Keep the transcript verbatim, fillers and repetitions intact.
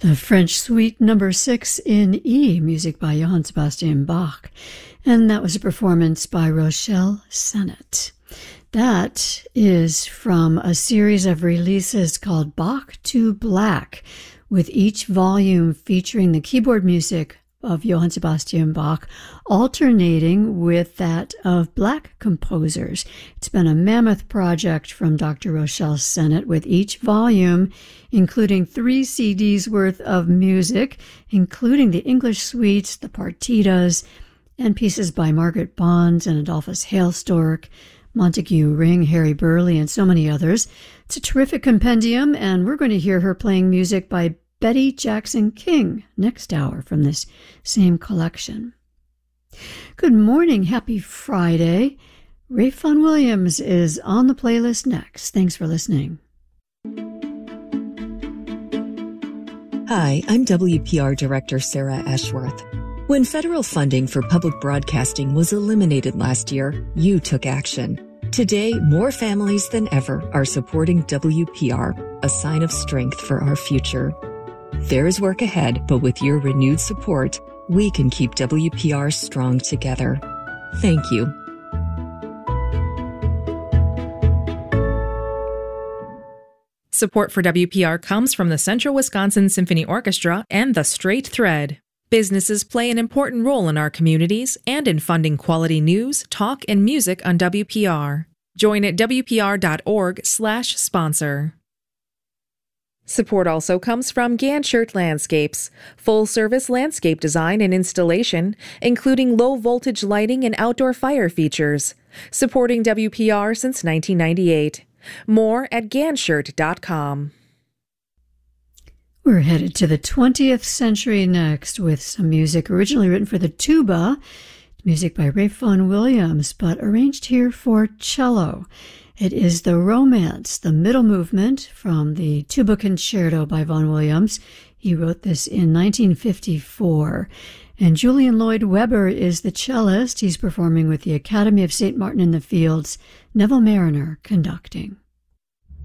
The French Suite Number Six in E, music by Johann Sebastian Bach, and that was a performance by Rochelle Sennett. That is from a series of releases called Bach to Black, with each volume featuring the keyboard music of Johann Sebastian Bach alternating with that of black composers. It's been a mammoth project from Doctor Rochelle Sennett, with each volume including three C Ds worth of music, including the English suites, the partitas, and pieces by Margaret Bonds and Adolphus Hailstork, Montague Ring, Harry Burleigh, and so many others. It's a terrific compendium, and we're going to hear her playing music by Betty Jackson King next hour from this same collection. Good morning, happy Friday. Ralph Vaughan Williams is on the playlist next. Thanks for listening. Hi, I'm W P R Director Sarah Ashworth. When federal funding for public broadcasting was eliminated last year, you took action. Today, more families than ever are supporting W P R, a sign of strength for our future. There is work ahead, but with your renewed support, we can keep W P R strong together. Thank you. Support for W P R comes from the Central Wisconsin Symphony Orchestra and The Straight Thread. Businesses play an important role in our communities and in funding quality news, talk, and music on W P R. Join at W P R dot org slash sponsor. Support also comes from Ganshert Landscapes, full-service landscape design and installation, including low-voltage lighting and outdoor fire features, supporting W P R since nineteen ninety-eight. More at ganshert dot com. We're headed to the twentieth century next with some music originally written for the tuba, music by Ralph Vaughan Williams, but arranged here for cello. It is the Romance, the middle movement from the Tuba Concerto by Vaughan Williams. He wrote this in nineteen fifty-four. And Julian Lloyd Webber is the cellist. He's performing with the Academy of Saint Martin in the Fields, Neville Marriner conducting.